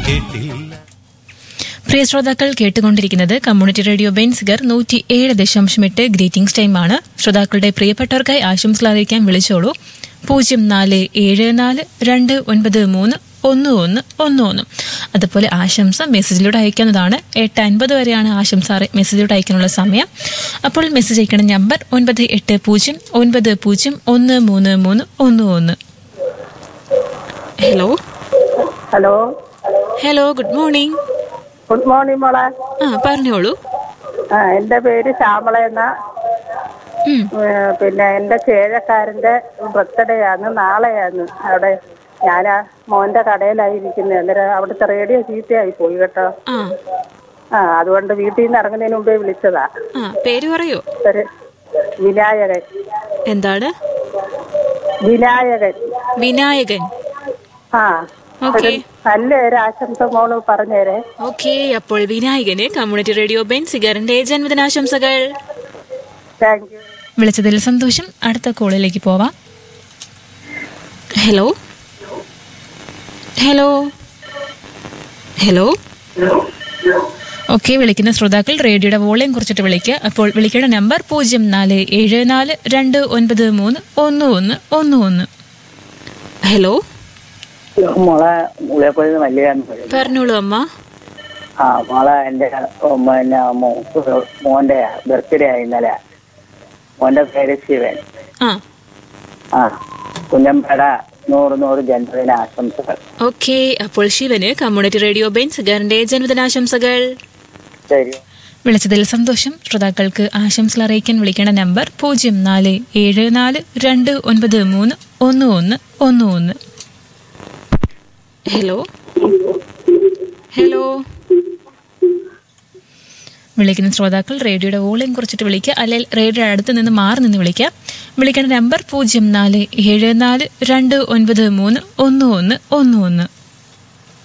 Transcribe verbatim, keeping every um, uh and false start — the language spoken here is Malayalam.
കേട്ടില്ല. പ്രിയ ശ്രോതാക്കൾ കേട്ടുകൊണ്ടിരിക്കുന്നത് കമ്മ്യൂണിറ്റി റേഡിയോ ബെൻസിഗർ നൂറ്റി ഏഴ് ദശാംശം എട്ട് ഗ്രീറ്റിംഗ്സ് ടൈമാണ്. ശ്രോതാക്കളുടെ പ്രിയപ്പെട്ടവർക്കായി ആശംസകൾ അറിയിക്കാൻ വിളിച്ചോളൂ. പൂജ്യം നാല് ഏഴ് നാല് രണ്ട് ഒൻപത് മൂന്ന് ഒന്ന് ഒന്ന് ഒന്ന് ഒന്ന്. അതുപോലെ ആശംസ മെസ്സേജിലൂടെ അയക്കുന്നതാണ്. എട്ട് അൻപത് വരെയാണ് ആശംസ മെസ്സേജിലൂടെ അയക്കാനുള്ള സമയം. അപ്പോൾ മെസ്സേജ് അയക്കുന്ന നമ്പർ ഒൻപത് എട്ട് പൂജ്യം ഒൻപത് പൂജ്യം ഒന്ന് മൂന്ന് മൂന്ന് ഒന്ന് ഒന്ന്. Hello hello hello good morning. Good morning മോളെ. ആ പറഞ്ഞോളൂ. ആ എന്റെ പേര് ശ്യാമള എന്ന. പിന്നെ എന്റെ ചേഴക്കാരന്റെ ബർത്ത്ഡേ ആണ്, നാളെയാണ്. അവിടെ ഞാനാ മോന്റെ കടയിലായിരിക്കുന്നത്. അന്നേരം അവിടുത്തെ റേഡിയോ ചീത്തയായി പോയി കേട്ടോ. ആ അതുകൊണ്ട് വീട്ടിൽ നിന്ന് ഇറങ്ങുന്നതിന് മുമ്പേ വിളിച്ചതാ. പേര് പറയൂ. ഒരു വിനായകൻ. എന്താണ്? വിനായകൻ. വിനായകൻ. ആ നല്ല ഒരു ആശംസ മോള് പറഞ്ഞേരെ. ഓക്കെ, അപ്പോൾ വിനായകന് കമ്മ്യൂണിറ്റി റേഡിയോ ബെൻസിഗറിന്റെ ജന്മദിനാശംസകൾ. Thank you. വിളിച്ചതിൽ സന്തോഷം. അടുത്ത കോളിലേക്ക് പോവാം. ഹലോ ഹലോ ഹലോ ഓക്കെ, വിളിക്കുന്ന ശ്രോതാക്കൾ റേഡിയോയുടെ വോളിയം കുറിച്ചിട്ട് വിളിക്കുക. അപ്പോൾ വിളിക്കേണ്ട നമ്പർ പൂജ്യം നാല് ഏഴ് നാല് രണ്ട് ഒൻപത് മൂന്ന് ഒന്ന് ഒന്ന് ഒന്ന് ഒന്ന്. ഹലോ മോളെ മുളയപ്പുഴന്ന് വലിയ പറഞ്ഞോളൂ അമ്മ. ആ മോളെ എന്റെ പിന്നെ മോന്റെ ബർത്ത്ഡേ ആയി ഇന്നലെ. മോന്റെ പേര് ശിവൻ. ആ ആ കുഞ്ഞമ്പേട നൂറ് നൂറ് ജന്മദിന ആശംസകൾ. ഓക്കെ, അപ്പോൾ ശിവന് കമ്മ്യൂണിറ്റി റേഡിയോ ബെൻസിഗറിന്റെ ജന്മദിനാശംസകൾ. ശരി, വിളിച്ചതിൽ സന്തോഷം. ശ്രോതാക്കൾക്ക് ആശംസകൾ അറിയിക്കാൻ വിളിക്കേണ്ട നമ്പർ പൂജ്യം നാല് ഏഴ് നാല് രണ്ട് ഒൻപത് മൂന്ന് ഒന്ന് ഒന്ന് ഒന്ന് ഒന്ന്. ഹലോ ഹലോ വിളിക്കുന്ന ശ്രോതാക്കൾ റേഡിയോയുടെ വോളിയം കുറച്ചിട്ട് വിളിക്കുക, അല്ലെങ്കിൽ റേഡിയോയുടെ അടുത്ത് നിന്ന് മാറി നിന്ന് വിളിക്കുക. വിളിക്കേണ്ട നമ്പർ പൂജ്യം നാല് ഏഴ് നാല് രണ്ട് ഒൻപത് മൂന്ന് ഒന്ന് ഒന്ന് ഒന്ന് ഒന്ന്.